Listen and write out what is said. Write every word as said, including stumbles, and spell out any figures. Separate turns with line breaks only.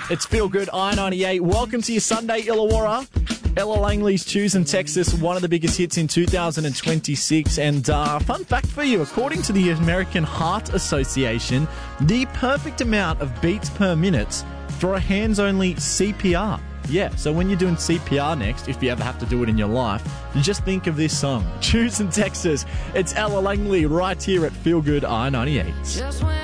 It's Feel Good I ninety-eight. Welcome to your Sunday, Illawarra. Ella Langley's Choosing Texas, one of the biggest hits in two thousand twenty-six. And uh, fun fact for you, according to the American Heart Association, the perfect amount of beats per minute for a hands-only C P R. Yeah, so when you're doing C P R next, if you ever have to do it in your life, just think of this song, Choosing Texas. It's Ella Langley right here at Feel Good I ninety-eight.